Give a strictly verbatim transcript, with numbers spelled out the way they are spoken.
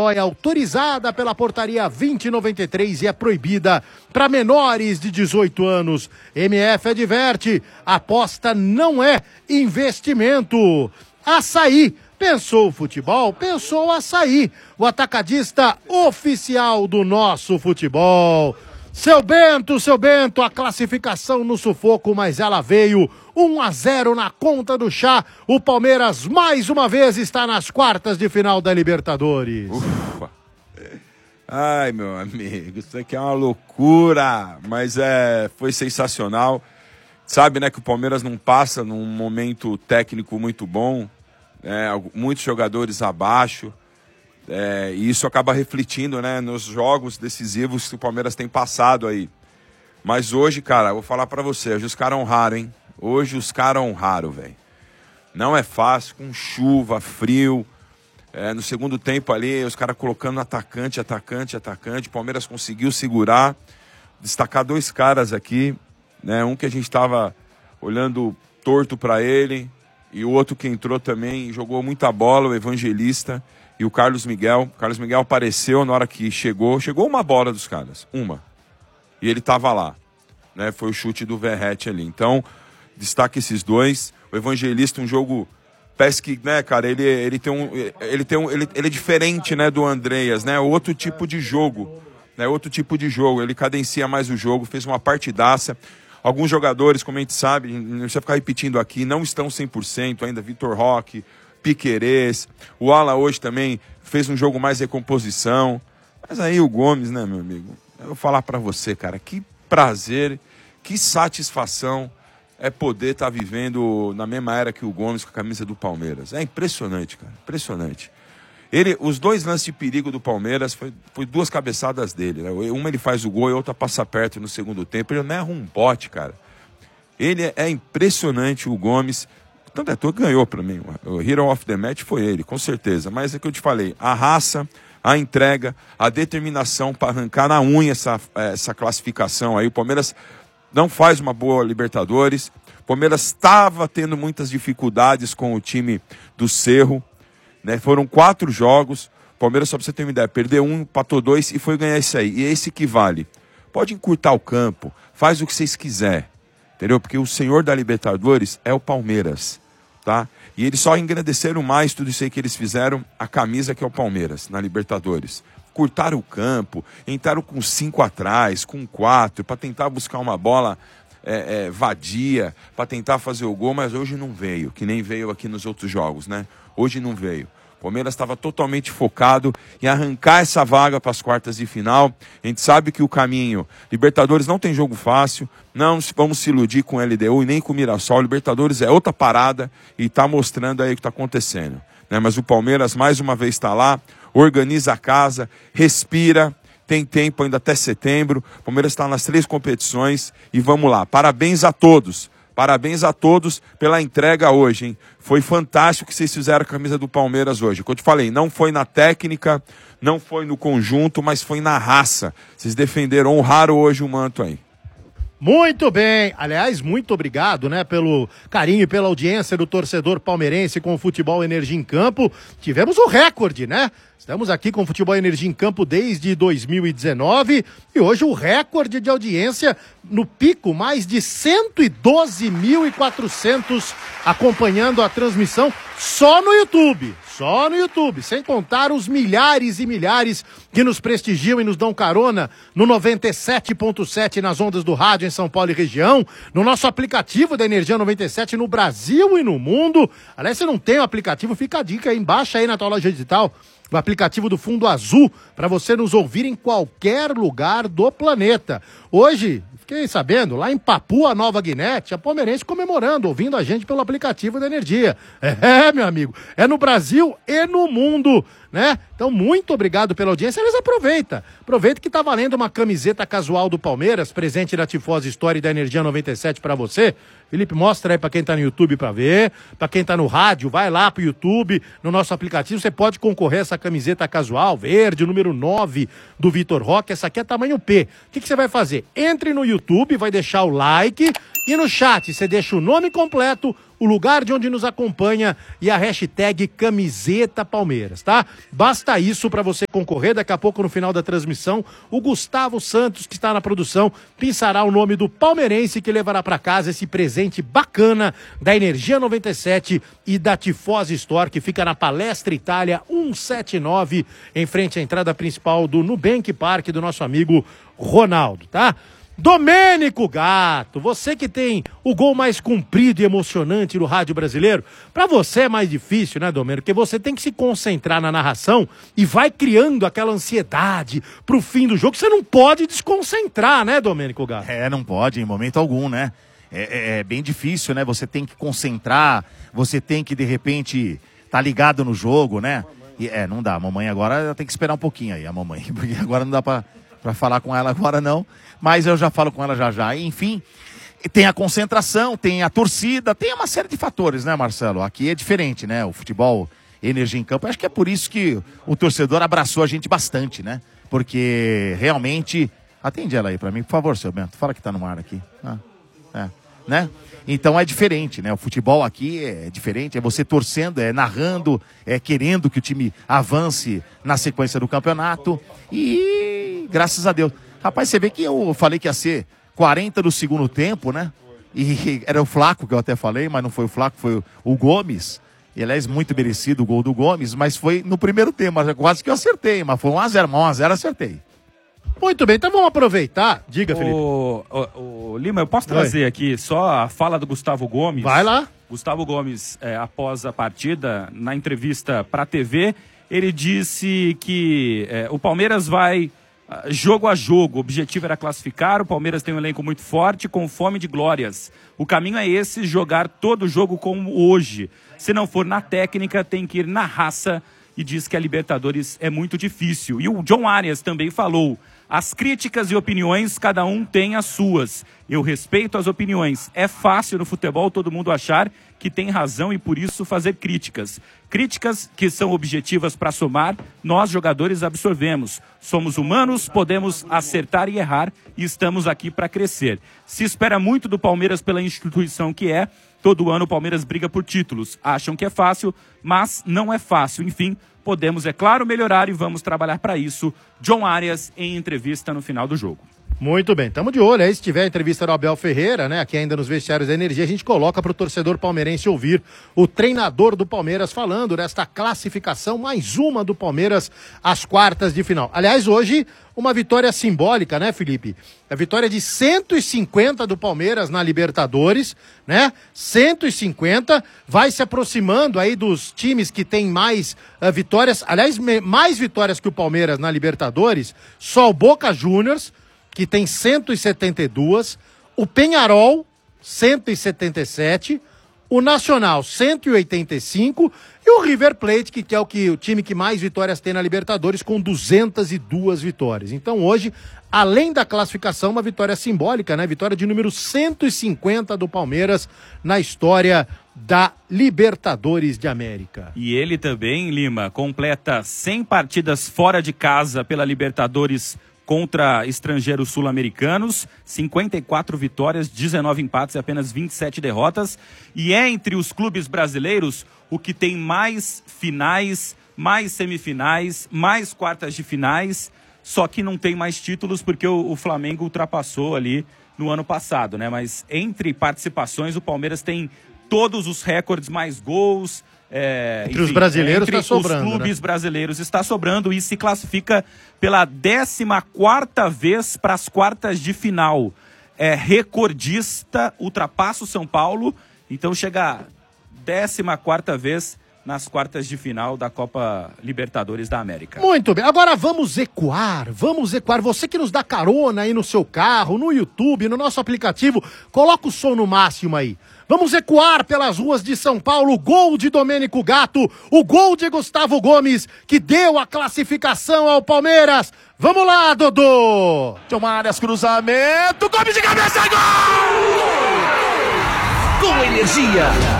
K T O é autorizada pela portaria vinte e noventa e três e é proibida para menores de dezoito anos. M F adverte, aposta não é investimento. Açaí. Pensou futebol? Pensou Açaí, o atacadista oficial do nosso futebol. Seu Bento, seu Bento, a classificação no sufoco, mas ela veio um a zero na conta do chá. O Palmeiras, mais uma vez, está nas quartas de final da Libertadores. Ufa. Ai, meu amigo, isso aqui é uma loucura, mas é, foi sensacional. Sabe, né, que o Palmeiras não passa num momento técnico muito bom, é, muitos jogadores abaixo, é, e isso acaba refletindo, né, nos jogos decisivos que o Palmeiras tem passado aí. Mas hoje, cara, eu vou falar pra você, hoje os caras honraram, hein? Hoje os caras honraram, velho. Não é fácil, com chuva, frio. É, no segundo tempo ali, os caras colocando atacante, atacante, atacante. O Palmeiras conseguiu segurar, destacar dois caras aqui, né? Um que a gente estava olhando torto para ele, e o outro que entrou também, jogou muita bola, o Evangelista e o Carlos Miguel. O Carlos Miguel apareceu na hora que chegou. Chegou uma bola dos caras, uma. E ele estava lá, né? Foi o chute do Verratti ali. Então, destaque esses dois. O Evangelista, um jogo... Parece que, né, cara, ele, ele tem um... Ele, tem um ele, ele é diferente, né, do Andreas, né? Outro tipo de jogo. Né, outro tipo de jogo. Ele cadencia mais o jogo, fez uma partidaça. Alguns jogadores, como a gente sabe, não precisa ficar repetindo aqui, não estão cem por cento ainda. Vitor Roque, Piquerez. O Ala hoje também fez um jogo mais recomposição. Mas aí o Gomes, né, meu amigo? Eu vou falar pra você, cara, que prazer, que satisfação é poder estar tá vivendo na mesma era que o Gomes com a camisa do Palmeiras. É impressionante, cara, impressionante. Ele, os dois lances de perigo do Palmeiras foi, foi duas cabeçadas dele, né? Uma ele faz o gol e a outra passa perto no segundo tempo. Ele não erra um bote, cara. Ele é, é impressionante, o Gomes. Tanto é que ganhou pra mim. O Hero of the Match foi ele, com certeza. Mas é o que eu te falei, a raça, a entrega, a determinação para arrancar na unha essa, essa classificação aí. O Palmeiras não faz uma boa Libertadores. O Palmeiras estava tendo muitas dificuldades com o time do Cerro. Né? Foram quatro jogos, o Palmeiras, só pra você ter uma ideia, perdeu um, empatou dois e foi ganhar isso aí. E é esse que vale. Pode encurtar o campo, faz o que vocês quiserem, entendeu? Porque o senhor da Libertadores é o Palmeiras, tá? E eles só engrandeceram mais tudo isso aí que eles fizeram, a camisa que é o Palmeiras, na Libertadores. Curtaram o campo, entraram com cinco atrás, com quatro, para tentar buscar uma bola é, é, vadia, para tentar fazer o gol, mas hoje não veio, que nem veio aqui nos outros jogos, né? Hoje não veio. O Palmeiras estava totalmente focado em arrancar essa vaga para as quartas de final. A gente sabe que o caminho... Libertadores não tem jogo fácil. Não vamos se iludir com o L D U e nem com o Mirassol. Libertadores é outra parada e está mostrando aí o que está acontecendo. Né? Mas o Palmeiras mais uma vez está lá, organiza a casa, respira, tem tempo ainda até setembro. O Palmeiras está nas três competições e vamos lá. Parabéns a todos. Parabéns a todos pela entrega hoje, hein? Foi fantástico que vocês fizeram a camisa do Palmeiras hoje. Como eu te falei, não foi na técnica, não foi no conjunto, mas foi na raça. Vocês defenderam, honraram hoje o manto aí. Muito bem, aliás, muito obrigado, né, pelo carinho e pela audiência do torcedor palmeirense com o Futebol Energia em Campo. Tivemos o recorde, né? Estamos aqui com o Futebol Energia em Campo desde dois mil e dezenove e hoje o recorde de audiência no pico, mais de cento e doze mil e quatrocentos acompanhando a transmissão só no YouTube. Só no YouTube, sem contar os milhares e milhares que nos prestigiam e nos dão carona no noventa e sete ponto sete nas ondas do rádio em São Paulo e região, no nosso aplicativo da Energia noventa e sete no Brasil e no mundo. Aliás, se não tem o aplicativo, fica a dica aí, baixa aí na tua loja digital o aplicativo do Fundo Azul para você nos ouvir em qualquer lugar do planeta. Hoje, fiquei sabendo, lá em Papua Nova Guiné, tinha palmeirense comemorando, ouvindo a gente pelo aplicativo da Energia. É, meu amigo, é no Brasil e no mundo, né? Então, muito obrigado pela audiência. Eles aproveita. Aproveita que tá valendo uma camiseta casual do Palmeiras, presente da Tifose Story da Energia noventa e sete para você. Felipe, mostra aí para quem tá no YouTube para ver. Para quem tá no rádio, vai lá pro YouTube, no nosso aplicativo, você pode concorrer a essa camiseta casual, verde, número nove do Vitor Roque. Essa aqui é tamanho P. O que, que você vai fazer? Entre no YouTube, vai deixar o like e no chat você deixa o nome completo, o lugar de onde nos acompanha e a hashtag Camiseta Palmeiras, tá? Basta isso para você concorrer. Daqui a pouco, no final da transmissão, o Gustavo Santos, que está na produção, pensará o nome do palmeirense que levará para casa esse presente bacana da Energia noventa e sete e da Tifose Store, que fica na Palestra Itália cento e setenta e nove, em frente à entrada principal do Nubank Park, do nosso amigo Ronaldo, tá? Domênico Gato, você que tem o gol mais comprido e emocionante no rádio brasileiro, pra você é mais difícil, né, Domênico? Porque você tem que se concentrar na narração e vai criando aquela ansiedade pro fim do jogo. Você não pode desconcentrar, né, Domênico Gato? É, não pode, em momento algum, né? É, é, é bem difícil, né? Você tem que concentrar, você tem que, de repente, tá ligado no jogo, né? E, é, não dá. A mamãe agora tem que esperar um pouquinho aí, a mamãe, porque agora não dá pra, pra falar com ela agora, não. Mas eu já falo com ela já já. Enfim, tem a concentração, tem a torcida, tem uma série de fatores, né, Marcelo? Aqui é diferente, né? O futebol, Energia em Campo. Acho que é por isso que o torcedor abraçou a gente bastante, né? Porque realmente... Atende ela aí pra mim, por favor, seu Bento. Fala que tá no ar aqui. Ah, é, né? Então é diferente, né? O futebol aqui é diferente, é você torcendo, é narrando, é querendo que o time avance na sequência do campeonato. E graças a Deus. Rapaz, você vê que eu falei que ia ser quarenta do segundo tempo, né? E era o Flaco que eu até falei, mas não foi o Flaco, foi o Gomes. E, aliás, muito merecido o gol do Gomes, mas foi no primeiro tempo. Quase que eu acertei, mas foi um a zero. um a zero acertei. Muito bem, então vamos aproveitar. Diga, Felipe. O, o, o Lima, eu posso trazer Oi. aqui só a fala do Gustavo Gomes? Vai lá. Gustavo Gomes, é, após a partida, na entrevista para a T V, ele disse que é, o Palmeiras vai... jogo a jogo, o objetivo era classificar, o Palmeiras tem um elenco muito forte, com fome de glórias. O caminho é esse, jogar todo o jogo como hoje. Se não for na técnica, tem que ir na raça, e diz que a Libertadores é muito difícil. E o John Arias também falou, as críticas e opiniões, cada um tem as suas. Eu respeito as opiniões. É fácil no futebol todo mundo achar que tem razão e por isso fazer críticas. Críticas que são objetivas para somar, nós jogadores absorvemos. Somos humanos, podemos acertar e errar e estamos aqui para crescer. Se espera muito do Palmeiras pela instituição que é. Todo ano o Palmeiras briga por títulos. Acham que é fácil, mas não é fácil. Enfim, podemos, é claro, melhorar e vamos trabalhar para isso. John Arias em entrevista no final do jogo. Muito bem, estamos de olho aí, se tiver a entrevista do Abel Ferreira, né, aqui ainda nos vestiários da Energia, a gente coloca para o torcedor palmeirense ouvir o treinador do Palmeiras falando desta classificação, mais uma do Palmeiras às quartas de final. Aliás, hoje, uma vitória simbólica, né, Felipe? A vitória de cento e cinquenta do Palmeiras na Libertadores, né, cento e cinquenta, vai se aproximando aí dos times que têm mais uh, vitórias, aliás, me, mais vitórias que o Palmeiras na Libertadores, só o Boca Juniors, que tem cento e setenta e dois, o Peñarol, cento e setenta e sete, o Nacional, cento e oitenta e cinco, e o River Plate, que é o, que, o time que mais vitórias tem na Libertadores, com duzentas e duas vitórias. Então hoje, além da classificação, uma vitória simbólica, né? Vitória de número cento e cinquenta do Palmeiras na história da Libertadores de América. E ele também, Lima, completa cem partidas fora de casa pela Libertadores contra estrangeiros sul-americanos, cinquenta e quatro vitórias, dezenove empates e apenas vinte e sete derrotas. E é entre os clubes brasileiros o que tem mais finais, mais semifinais, mais quartas de finais, só que não tem mais títulos porque o, o Flamengo ultrapassou ali no ano passado, né? Mas entre participações o Palmeiras tem todos os recordes, mais gols. É, entre enfim, os brasileiros está sobrando, os clubes né? brasileiros está sobrando e se classifica pela décima quarta vez para as quartas de final. É recordista, ultrapassa o São Paulo, então chega a décima quarta vez nas quartas de final da Copa Libertadores da América. Muito bem, agora vamos ecoar, vamos ecoar. Você que nos dá carona aí no seu carro, no YouTube, no nosso aplicativo, coloca o som no máximo aí. Vamos ecoar pelas ruas de São Paulo o gol de Domênico Gato, o gol de Gustavo Gomes, que deu a classificação ao Palmeiras. Vamos lá, Dodô! Tomaras, cruzamento, Gomes de cabeça, gol! Com Energia.